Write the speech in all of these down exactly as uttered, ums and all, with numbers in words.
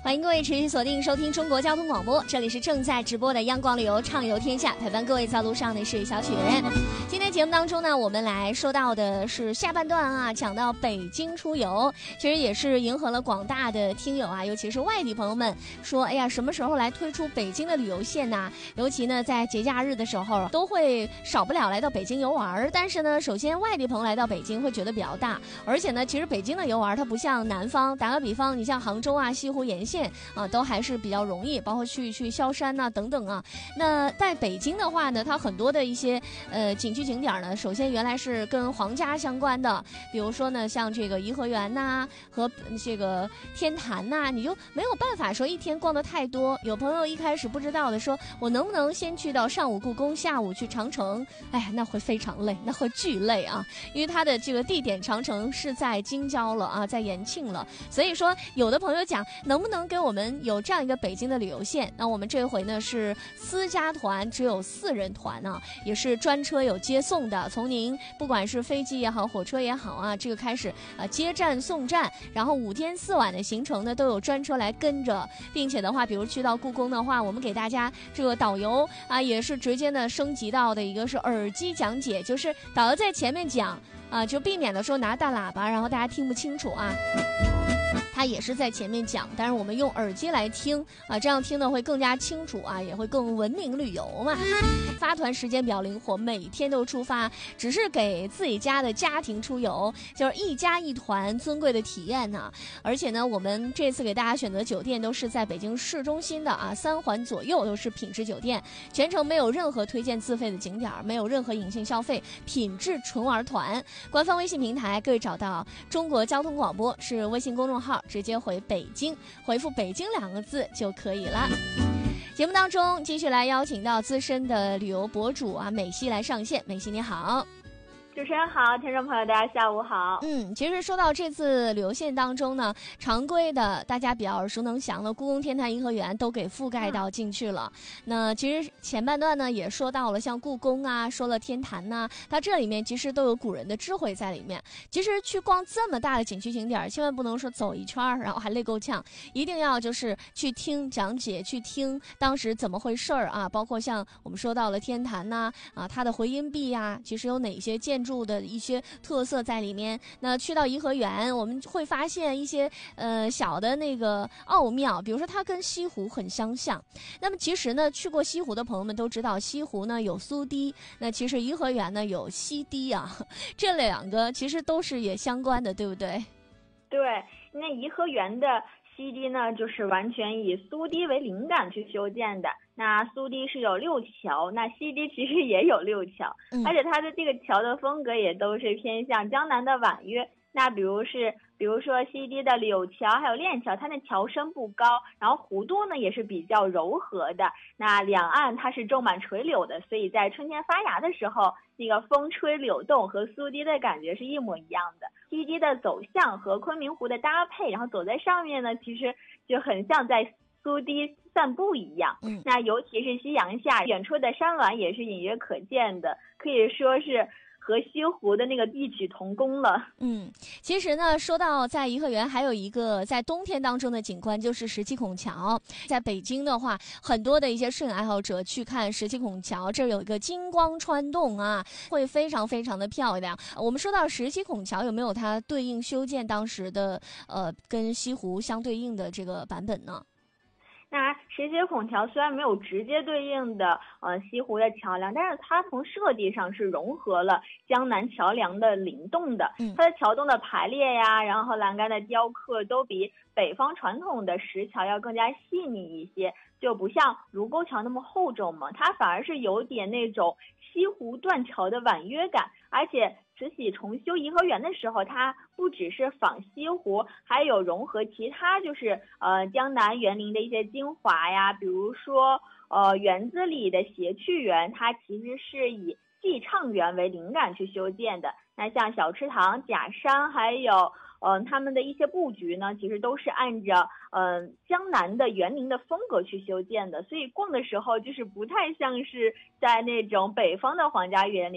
欢迎各位持续锁定收听中国交通广播，这里是正在直播的央广旅游畅游天下，陪伴各位在路上的是小雪。今天节目当中呢，我们来说到的是下半段啊，讲到北京出游，其实也是迎合了广大的听友啊，尤其是外地朋友们说，哎呀，什么时候来推出北京的旅游线呢？尤其呢，在节假日的时候，都会少不了来到北京游玩。但是呢，首先外地朋友来到北京会觉得比较大，而且呢，其实北京的游玩它不像南方，打个比方，你像杭州啊、西湖沿线。啊，都还是比较容易，包括去去萧山呐、啊、等等啊。那在北京的话呢，它很多的一些呃景区景点呢，首先原来是跟皇家相关的，比如说呢，像这个颐和园呐、啊、和这个天坛呐、啊，你就没有办法说一天逛得太多。有朋友一开始不知道的说，我能不能先去到上午故宫，下午去长城？哎，那会非常累，那会巨累啊，因为它的这个地点长城是在京郊了啊，在延庆了。所以说，有的朋友讲，能不能给我们有这样一个北京的旅游线？那我们这回呢是私家团，只有四人团啊，也是专车有接送的。从您不管是飞机也好，火车也好啊，这个开始啊接站送站，然后五天四晚的行程呢都有专车来跟着，并且的话，比如去到故宫的话，我们给大家这个导游啊也是直接呢升级到的一个是耳机讲解，就是导游在前面讲啊，就避免了说拿大喇叭，然后大家听不清楚啊。他也是在前面讲，但是我们用耳机来听啊，这样听的会更加清楚啊，也会更文明旅游嘛。发团时间比较灵活，每天都出发，只是给自己家的家庭出游，就是一家一团尊贵的体验呢、啊。而且呢，我们这次给大家选择酒店都是在北京市中心的啊，三环左右都是品质酒店，全程没有任何推荐自费的景点，没有任何隐性消费，品质纯玩团。官方微信平台各位找到中国交通广播是微信公众号。直接回北京，回复北京两个字就可以了。节目当中继续来邀请到资深的旅游博主啊美西来上线。美西你好。 主持人好，听众朋友大家下午好。 嗯，其实说到这次旅游线当中呢，常规的大家比较耳熟能详的故宫、天坛、颐和园都给覆盖到进去了。嗯、那其实前半段呢也说到了像故宫啊，说了天坛呐、啊，它这里面其实都有古人的智慧在里面。其实去逛这么大的景区景点，千万不能说走一圈然后还累够呛，一定要就是去听讲解，去听当时怎么回事儿啊，包括像我们说到了天坛呐 啊, 啊，它的回音壁呀、啊，其实有哪些建筑住的一些特色在里面。那去到颐和园，我们会发现一些呃小的那个奥妙，比如说它跟西湖很相像。那么其实呢，去过西湖的朋友们都知道，西湖呢有苏堤，那其实颐和园呢有西堤啊，这两个其实都是也相关的，对不对？ 对，那颐和园的西堤呢，就是完全以苏堤为灵感去修建的。那苏堤是有六桥，那西堤其实也有六桥，嗯、而且它的这个桥的风格也都是偏向江南的婉约。那比如是，比如说西堤的柳桥还有链桥，它那桥身不高，然后弧度呢也是比较柔和的。那两岸它是种满垂柳的，所以在春天发芽的时候，那个风吹柳动和苏堤的感觉是一模一样的。西堤的走向和昆明湖的搭配，然后走在上面呢，其实就很像在苏堤散步一样。嗯，那尤其是夕阳下，远处的山峦也是隐约可见的，可以说是和西湖的那个异曲同工了。 嗯，其实呢，说到在颐和园，还有一个在冬天当中的景观就是石岐孔桥。在北京的话，很多的一些摄影爱好者去看石岐孔桥，这有一个金光穿洞啊，会非常非常的漂亮。我们说到石岐孔桥，有没有它对应修建当时的呃跟西湖相对应的这个版本呢？ 那石岐孔桥虽然没有直接对应的呃西湖的桥梁，但是它从设计上是融合了江南桥梁的灵动的。它的桥洞的排列呀，然后栏杆的雕刻都比北方传统的石桥要更加细腻一些，就不像卢沟桥那么厚重嘛，它反而是有点那种西湖断桥的婉约感。而且慈禧重修颐和园的时候，它不只是仿西湖，还有融合其他就是呃江南园林的一些精华呀，比如说呃园子里的谐趣园，它其实是以寄畅园为灵感去修建的。那像小池塘、假山，还有嗯、呃、他们的一些布局呢，其实都是按照嗯、呃、江南的园林的风格去修建的，所以逛的时候就是不太像是在那种北方的皇家园林。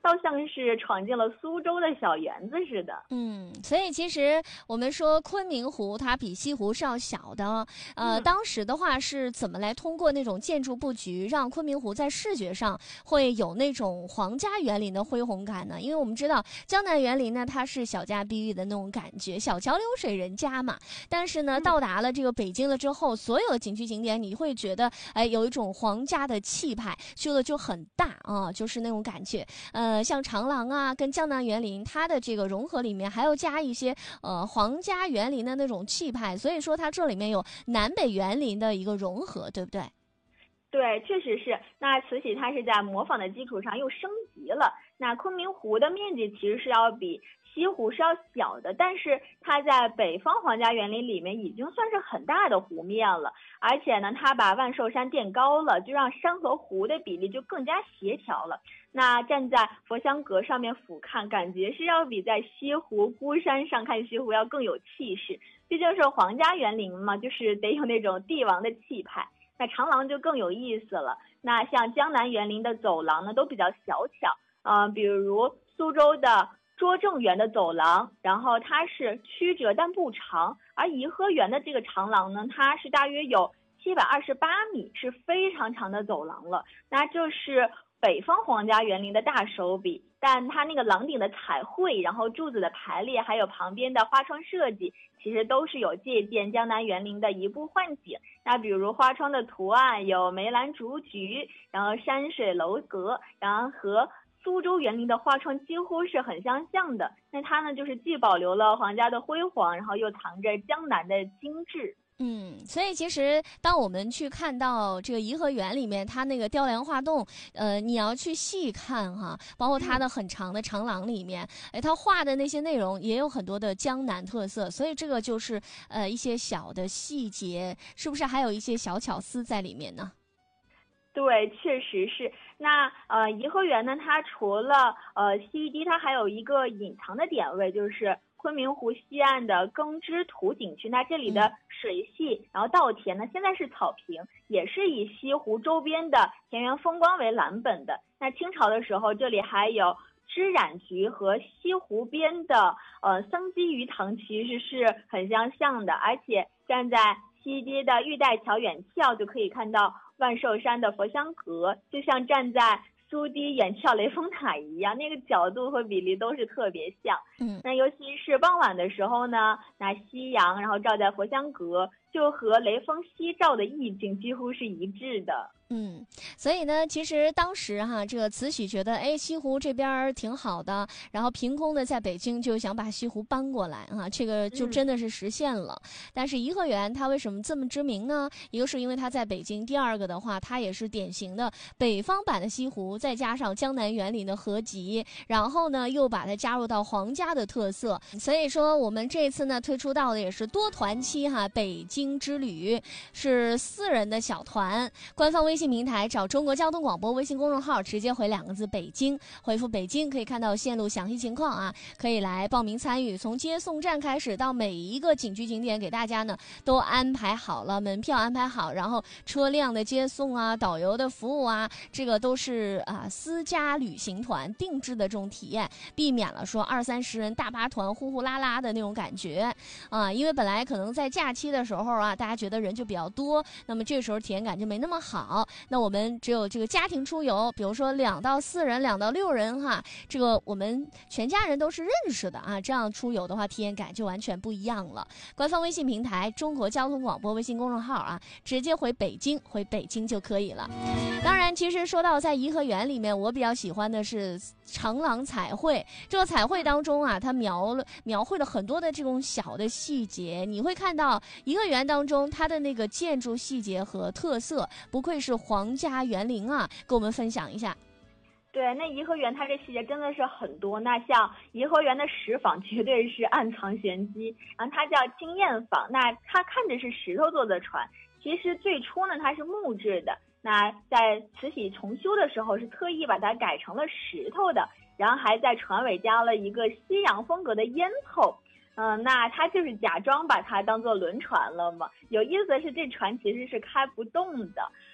倒像是闯进了苏州的小园子似的。 嗯，所以其实我们说昆明湖它比西湖是要小的，呃、嗯，当时的话是怎么来通过那种建筑布局，让昆明湖在视觉上会有那种皇家园林的恢宏感呢？因为我们知道江南园林呢，它是小家碧玉的那种感觉，小桥流水人家嘛。但是呢，到达了这个北京了之后，所有的景区景点，你会觉得哎，有一种皇家的气派，修的就很大啊，就是那种感觉。呃，像长廊啊，跟江南园林它的这个融合里面，还要加一些呃皇家园林的那种气派，所以说它这里面有南北园林的一个融合，对不对？ 对，确实是。那慈禧它是在模仿的基础上又升级了。那昆明湖的面积其实是要比西湖是要小的，但是它在北方皇家园林里面已经算是很大的湖面了。而且呢，它把万寿山垫高了，就让山和湖的比例就更加协调了。那站在佛香阁上面俯瞰，感觉是要比在西湖孤山上看西湖要更有气势。毕竟是皇家园林嘛，就是得有那种帝王的气派。那长廊就更有意思了。那像江南园林的走廊呢，都比较小巧，嗯、呃，比如苏州的拙政园的走廊，然后它是曲折但不长，而颐和园的这个长廊呢，它是大约有七百二十八米，是非常长的走廊了。那这是北方皇家园林的大手笔，但它那个廊顶的彩绘，然后柱子的排列，还有旁边的花窗设计，其实都是有借鉴江南园林的移步换景。那比如花窗的图案有梅兰竹菊，然后山水楼阁，然后和苏州园林的花窗几乎是很相像的。那它呢，就是既保留了皇家的辉煌，然后又藏着江南的精致。 嗯，所以其实当我们去看到这个颐和园里面它那个雕梁画栋，呃，你要去细看哈，包括它的很长的长廊里面，哎，它画的那些内容也有很多的江南特色，所以这个就是呃一些小的细节，是不是还有一些小巧思在里面呢？ 对，确实是。那呃，颐和园呢，它除了呃西堤，它还有一个隐藏的点位，就是昆明湖西岸的耕织图景区。那这里的水系，然后稻田呢，现在是草坪，也是以西湖周边的田园风光为蓝本的。那清朝的时候，这里还有织染局和西湖边的呃僧基鱼塘，其实是很相像的。而且站在西堤的玉带桥远眺，就可以看到万寿山的佛香阁，就像站在苏堤远眺雷峰塔一样，那个角度和比例都是特别像。 嗯， 那尤其是傍晚的时候呢，那夕阳然后照在佛香阁，就和雷锋夕照的意境几乎是一致的。 嗯，所以呢，其实当时哈，这个慈禧觉得，哎，西湖这边挺好的，然后凭空的在北京就想把西湖搬过来啊，这个就真的是实现了。嗯、但是颐和园它为什么这么知名呢？一个是因为它在北京，第二个的话，它也是典型的北方版的西湖，再加上江南园林的合集，然后呢又把它加入到皇家的特色。所以说，我们这次呢推出到的也是多团期哈，北京之旅是四人的小团，官方微信平台找中国交通广播微信公众号，直接回两个字北京，回复北京可以看到线路详细情况啊，可以来报名参与。从接送站开始到每一个景区景点，给大家呢都安排好了，门票安排好，然后车辆的接送啊，导游的服务啊，这个都是啊私家旅行团定制的这种体验，避免了说二三十人大巴团呼呼啦啦的那种感觉啊，因为本来可能在假期的时候啊，大家觉得人就比较多，那么这时候体验感就没那么好。那我们只有这个家庭出游，比如说两到四人、两到六人哈，这个我们全家人都是认识的啊，这样出游的话，体验感就完全不一样了。官方微信平台中国交通广播微信公众号啊，直接回北京，回北京就可以了。当然，其实说到在颐和园里面，我比较喜欢的是长廊彩绘。这个彩绘当中啊，它描了描绘了很多的这种小的细节，你会看到颐和园当中它的那个建筑细节和特色，不愧是皇家园林啊，跟我们分享一下。 对，那颐和园它这细节真的是很多。那像颐和园的石坊绝对是暗藏玄机，然后它叫金燕坊。那它看着是石头做的船，其实最初呢它是木质的。那在慈禧重修的时候是特意把它改成了石头的，然后还在船尾加了一个西洋风格的烟囱。嗯，那他就是假装把它当做轮船了嘛。有意思的是，这船其实是开不动的。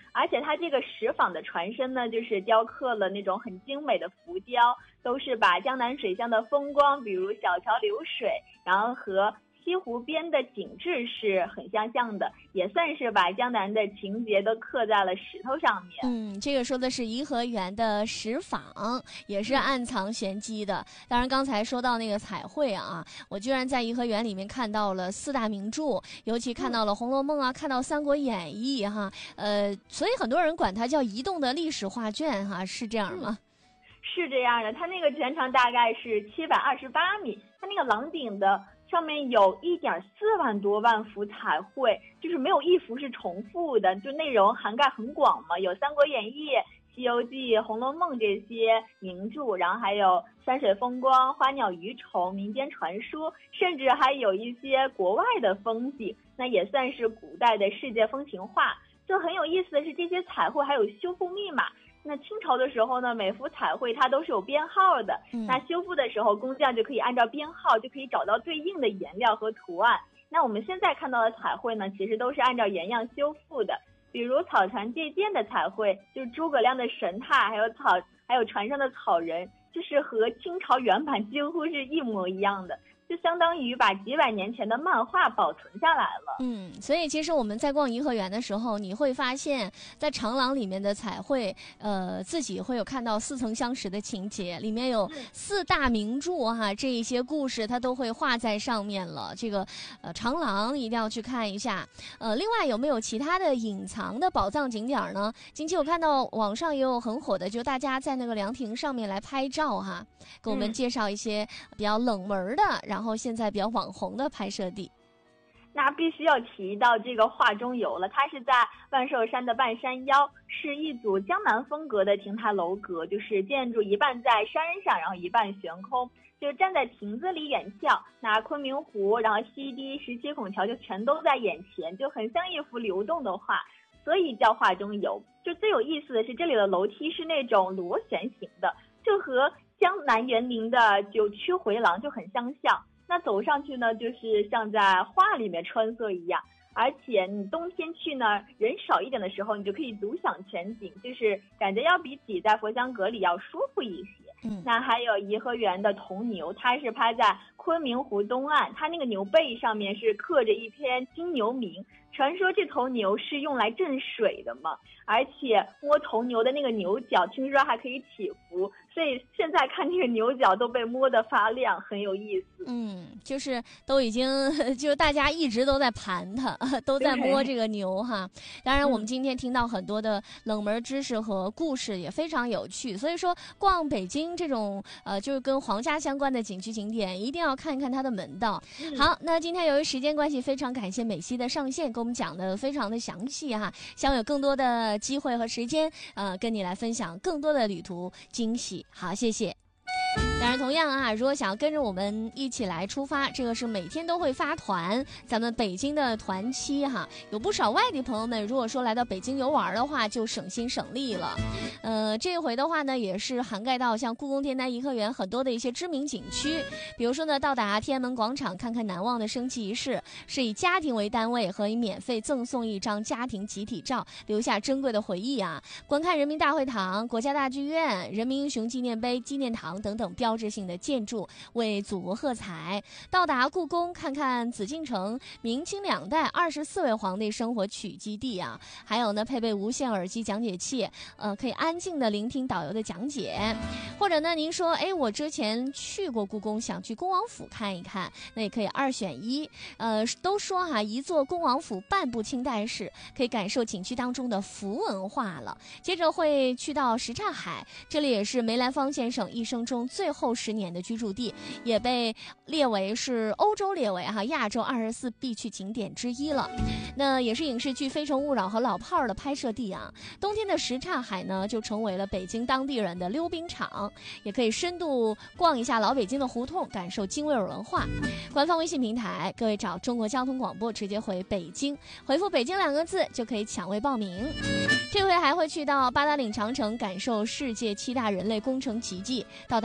而且它这个石坊的船身呢，就是雕刻了那种很精美的浮雕，都是把江南水乡的风光，比如小桥流水，然后和西湖边的景致是很相像的，也算是把江南的情节都刻在了石头上面。 嗯，这个说的是颐和园的石坊，也是暗藏玄机的。当然刚才说到那个彩绘啊，我居然在颐和园里面看到了四大名著，尤其看到了《红楼梦》啊，看到《三国演义》哈，呃，所以很多人管它叫移动的历史画卷哈，是这样吗？ 是这样的，它那个全长大概是七百二十八米，它那个廊顶的上面有一点四万多万幅彩绘，就是没有一幅是重复的，就内容涵盖很广嘛，有《三国演义》、《西游记》、《红楼梦》这些名著，然后还有山水风光、花鸟鱼虫、民间传说，甚至还有一些国外的风景，那也算是古代的世界风情画。就很有意思的是，这些彩绘还有修复密码。那清朝的时候呢，每幅彩绘它都是有编号的，嗯、那修复的时候工匠就可以按照编号就可以找到对应的颜料和图案。那我们现在看到的彩绘呢，其实都是按照原样修复的，比如草船借箭的彩绘，就是诸葛亮的神态，还有草还有船上的草人，就是和清朝原版几乎是一模一样的，就相当于把几百年前的漫画保存下来了。 嗯，所以其实我们在逛颐和园的时候，你会发现在长廊里面的彩绘，呃，自己会有看到似曾相识的情节，里面有四大名著哈，这一些故事它都会画在上面了。这个呃长廊一定要去看一下。呃，另外有没有其他的隐藏的宝藏景点呢？近期我看到网上也有很火的，就大家在那个凉亭上面来拍照哈，给我们介绍一些比较冷门的，然后然后现在比较网红的拍摄地。 那必须要提到这个画中游了，它是在万寿山的半山腰，是一组江南风格的亭台楼阁，就是建筑一半在山上，然后一半悬空，就站在亭子里远眺，那昆明湖，然后西堤、十七孔桥就全都在眼前，就很像一幅流动的画，所以叫画中游。就最有意思的是，这里的楼梯是那种螺旋形的，就和江南园林的九曲回廊就很相像。那走上去呢，就是像在画里面穿梭一样，而且你冬天去呢，人少一点的时候，你就可以独享全景，就是感觉要比挤在佛香阁里要舒服一些。嗯，那还有颐和园的铜牛，它是拍在昆明湖东岸，它那个牛背上面是刻着一篇金牛铭，传说这头牛是用来镇水的嘛，而且摸头牛的那个牛角，听说还可以起伏，所以现在看这个牛角都被摸得发亮，很有意思。 嗯，就是都已经，就是大家一直都在盘它，都在摸这个牛哈。当然，我们今天听到很多的冷门知识和故事，也非常有趣。所以说，逛北京这种呃，就是跟皇家相关的景区景点，一定要看一看它的门道。嗯、好，那今天由于时间关系，非常感谢美西的上线，跟我们讲的非常的详细哈。希望有更多的机会和时间，呃，跟你来分享更多的旅途惊喜。好，谢谢。当然，同样啊，如果想要跟着我们一起来出发，这个是每天都会发团，咱们北京的团期哈，有不少外地朋友们，如果说来到北京游玩的话，就省心省力了。呃，这一回的话呢，也是涵盖到像故宫、天坛、颐和园很多的一些知名景区，比如说呢，到达天安门广场看看难忘的升旗仪式，是以家庭为单位，可以免费赠送一张家庭集体照，留下珍贵的回忆啊。观看人民大会堂、国家大剧院、人民英雄纪念碑、纪念堂等等标志性的建筑，为祖国喝彩。到达故宫，看看紫禁城明清两代二十四位皇帝生活取基地啊，还有呢配备无线耳机讲解器，呃，可以安静的聆听导游的讲解。或者呢，您说，哎，我之前去过故宫，想去恭王府看一看，那也可以二选一。呃，都说哈、啊，一座恭王府半部清代史，可以感受景区当中的服文化了。接着会去到什刹海，这里也是梅兰芳先生一生中最后十年的居住地，也被列为是欧洲列为哈亚洲二十四必去景点之一了。那也是影视剧《非诚勿扰》和老炮儿的拍摄地啊。冬天的什刹海呢，就成为了北京当地人的溜冰场，也可以深度逛一下老北京的胡同，感受京味儿文化。官方微信平台，各位找中国交通广播，直接回北京，回复北京两个字就可以抢位报名。这回还会去到八达岭长城，感受世界七大人类工程奇迹，到达明石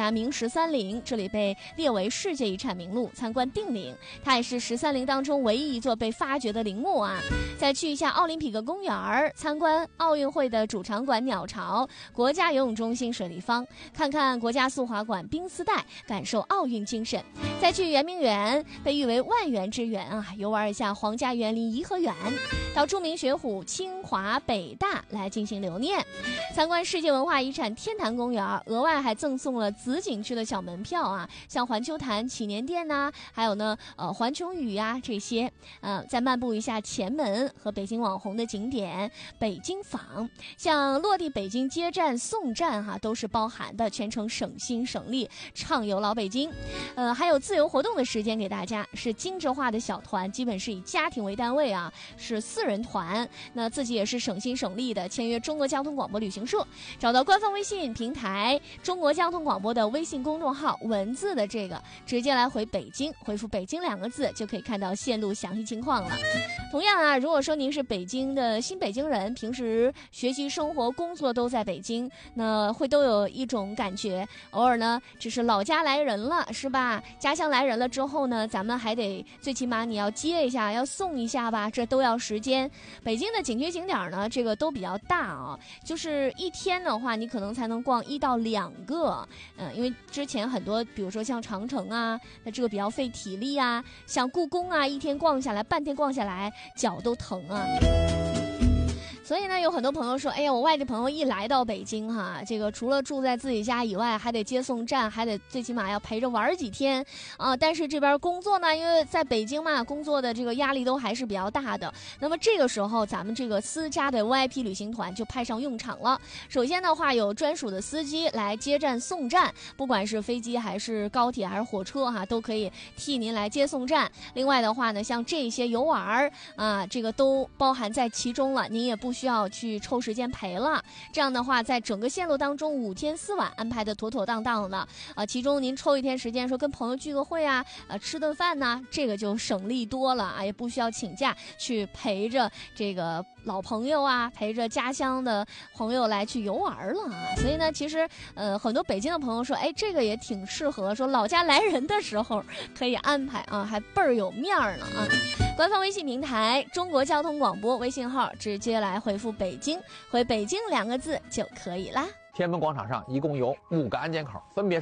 十三陵，这里被列为世界遗产名录，参观定陵，它也是十三陵当中唯一一座被发掘的陵墓啊。再去一下奥林匹克公园，参观奥运会的主场馆鸟巢，国家游泳中心水立方，看看国家速滑馆冰丝带，感受奥运精神。再去圆明园，被誉为万园之园啊，游玩一下皇家园林颐和园，到著名学府清华北大来进行留念，参观世界文化遗产天坛公园，额外还赠送了紫景区的小门票啊，像环球坛祈年殿呐、啊，还有呢呃环球雨呀、啊、这些，呃再漫步一下前门和北京网红的景点北京坊，像落地北京接站送站哈、啊、都是包含的，全程省心省力，畅游老北京。呃还有自由活动的时间给大家，是精致化的小团，基本是以家庭为单位啊，是四人团，那自己也是省心省力的，签约中国交通广播旅行社，找到官方微信平台中国交通广播的微信公众号，文字的这个直接来回北京，回复北京两个字就可以看到线路详细情况了。同样啊，如果说您是北京的新北京人，平时学习生活工作都在北京，那会都有一种感觉，偶尔呢只是老家来人了是吧，家乡来人了之后呢，咱们还得最起码你要接一下，要送一下吧，这都要时间。北京的景区景点呢，这个都比较大啊，就是一天的话，你可能才能逛一到两个。嗯、呃，因为之前很多，比如说像长城啊，那这个比较费体力啊，像故宫啊，一天逛下来，半天逛下来，脚都疼啊。所以呢，有很多朋友说，哎呀，我外地朋友一来到北京哈，这个除了住在自己家以外，还得接送站，还得最起码要陪着玩几天啊。但是这边工作呢，因为在北京嘛，工作的这个压力都还是比较大的。那么这个时候，咱们这个私家的 V I P 旅行团就派上用场了。首先的话，有专属的司机来接站送站，不管是飞机还是高铁还是火车哈，都可以替您来接送站。另外的话呢，像这些游玩啊，这个都包含在其中了，您也不需要去抽时间陪了。这样的话，在整个线路当中五天四晚安排的妥妥当当的啊，其中您抽一天时间说跟朋友聚个会啊，呃吃顿饭呢、啊，这个就省力多了啊，也不需要请假去陪着这个老朋友啊，陪着家乡的朋友来去游玩了啊。所以呢，其实呃很多北京的朋友说，哎，这个也挺适合说老家来人的时候可以安排啊，还倍儿有面儿呢啊。官方微信平台中国交通广播微信号，直接来回复北京，回北京两个字就可以啦。 天安门广场上一共有五个安检口，分别是